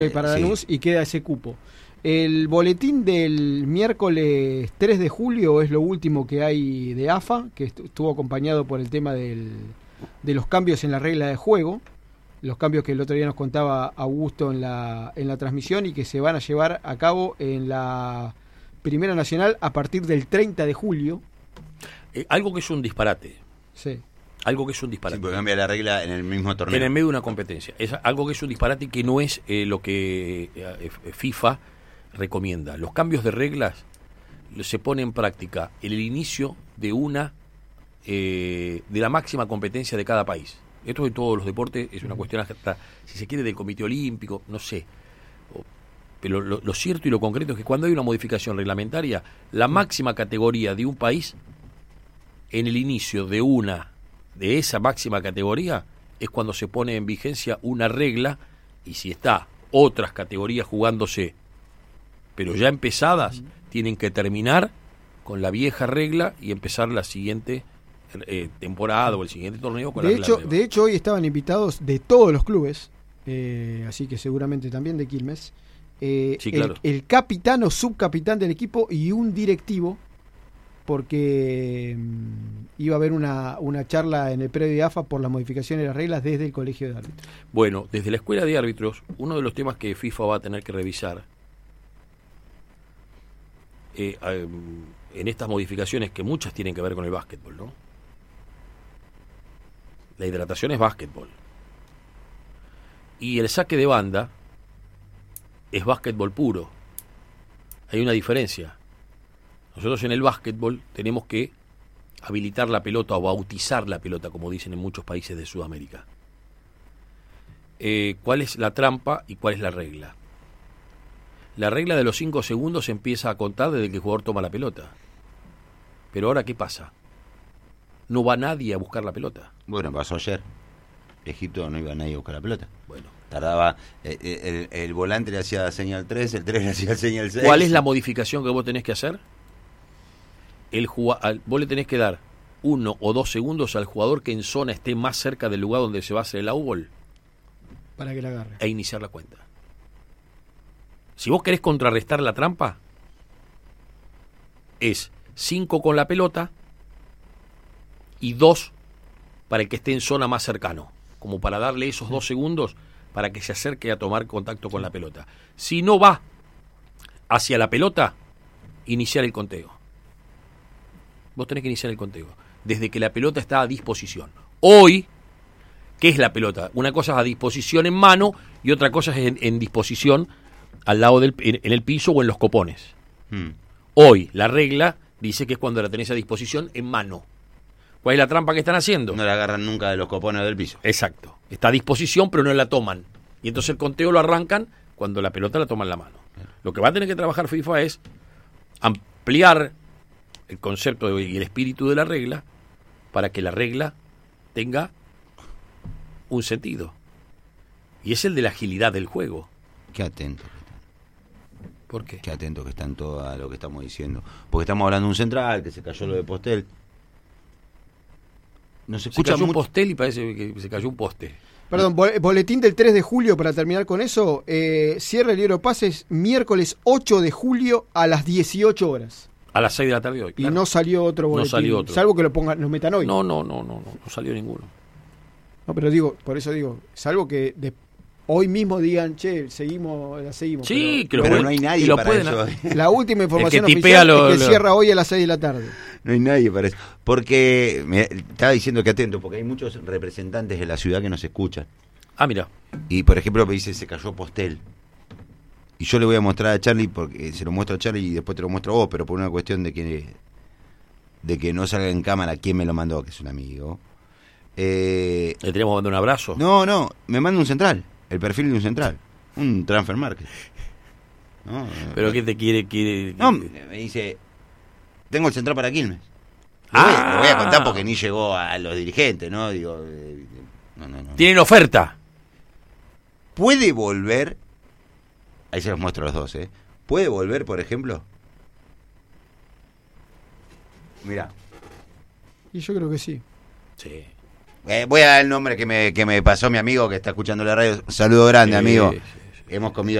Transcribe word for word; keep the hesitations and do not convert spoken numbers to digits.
para Sí. Lanús y queda ese cupo. El boletín del miércoles tres de julio es lo último que hay de A F A, que estu- estuvo acompañado por el tema del, de los cambios en la regla de juego, los cambios que el otro día nos contaba Augusto en la, en la transmisión y que se van a llevar a cabo en la Primera Nacional a partir del treinta de julio. Eh, algo que es un disparate. Sí. Algo que es un Sí, disparate. porque cambia la regla en el mismo torneo. En el medio de una competencia. Es algo que es un disparate que no es eh, lo que eh, FIFA recomienda. Los cambios de reglas se pone en práctica en el inicio de una eh, de la máxima competencia de cada país. Esto de todos los deportes es una cuestión hasta, si se quiere, del Comité Olímpico, no sé. O, pero lo, lo cierto y lo concreto es que cuando hay una modificación reglamentaria, la máxima categoría de un país, en el inicio de una de esa máxima categoría, es cuando se pone en vigencia una regla, y si está otras categorías jugándose, pero ya empezadas, tienen que terminar con la vieja regla y empezar la siguiente eh, temporada o el siguiente torneo con De la hecho, regla. de hecho, hoy estaban invitados de todos los clubes, eh, así que seguramente también de Quilmes, eh, Sí, claro. el, el capitán o subcapitán del equipo y un directivo, porque mm, iba a haber una, una charla en el predio de A F A por la modificación de las reglas desde el colegio de árbitros. Bueno, desde la escuela de árbitros, uno de los temas que FIFA va a tener que revisar eh, eh, en estas modificaciones, que muchas tienen que ver con el básquetbol, ¿no? La hidratación es básquetbol. Y el saque de banda es básquetbol puro. Hay una diferencia. Nosotros en el básquetbol tenemos que habilitar la pelota o bautizar la pelota, como dicen en muchos países de Sudamérica. Eh, ¿Cuál es la trampa y cuál es la regla? La regla de los cinco segundos empieza a contar desde que el jugador toma la pelota. Pero ahora, ¿qué pasa? No va nadie a buscar la pelota. Bueno, pasó ayer. Egipto no iba nadie a buscar la pelota. Bueno, Tardaba, eh, el, el volante le hacía señal tres, el tres le hacía señal seis. ¿cuál es la modificación que vos tenés que hacer? El jugua- al- vos le tenés que dar uno o dos segundos al jugador que en zona esté más cerca del lugar donde se va a hacer el outball Para que la agarre. e iniciar la cuenta. Si vos querés contrarrestar la trampa, es cinco con la pelota y dos para el que esté en zona más cercano, como para darle esos dos segundos para que se acerque a tomar contacto con la pelota. Si no va hacia la pelota, iniciar el conteo. Vos tenés que iniciar el conteo desde que la pelota está a disposición. Hoy, ¿qué es la pelota? Una cosa es a disposición en mano y otra cosa es en, en disposición al lado del en, en el piso o en los copones. Hmm. Hoy la regla dice que es cuando la tenés a disposición en mano. ¿Cuál es la trampa que están haciendo? No la agarran nunca de los copones del piso. Exacto. Está a disposición pero no la toman. Y entonces el conteo lo arrancan cuando la pelota la toma en la mano. Lo que va a tener que trabajar FIFA es ampliar el concepto y el espíritu de la regla para que la regla tenga un sentido. Y es el de la agilidad del juego. Qué atento. ¿Por qué? Qué atento que están todos a lo que estamos diciendo. Porque estamos hablando de un central, que se cayó lo de Postel. No se Se escucha cayó un mucho. postel y parece que se cayó un poste. Perdón, bol- boletín del tres de julio para terminar con eso. Eh, cierre el libro pases miércoles ocho de julio a las dieciocho horas. A las seis de la tarde hoy. Y claro. no salió otro No boletín. salió otro. Salvo que lo pongan, nos metan hoy. No, no, no, no, no, no salió ninguno. No, pero digo, por eso digo, salvo que de, hoy mismo digan, che, seguimos, la seguimos. Sí, que lo Pero pueden- no hay y nadie lo para pueden- eso. La última información que tipea oficial lo- es que lo- cierra hoy a las seis de la tarde. No hay nadie para eso. Porque, me estaba diciendo que atento, porque hay muchos representantes de la ciudad que nos escuchan. Ah, mira. Y, por ejemplo, me dice, se cayó Postel. Y yo le voy a mostrar a Charlie, porque se lo muestro a Charlie y después te lo muestro a vos, pero por una cuestión de que de que no salga en cámara quién me lo mandó, que es un amigo. Eh, Le tenemos que mandar un abrazo. no, no, me manda un central, el perfil de un central, un transfer market. No, Pero ¿qué te quiere? quiere no, me dice, tengo el central para Quilmes. Lo voy, Ah. lo voy a contar porque ni llegó a los dirigentes, ¿no? Digo, eh, no, no, no. Tienen oferta. ¿Puede volver? Ahí se los muestro a los dos, ¿eh? ¿Puede volver, por ejemplo? Mirá. Y yo creo que sí. Sí. Eh, voy a dar el nombre que me, que me pasó mi amigo que está escuchando la radio. Saludo grande, Sí, amigo. sí, sí. hemos comido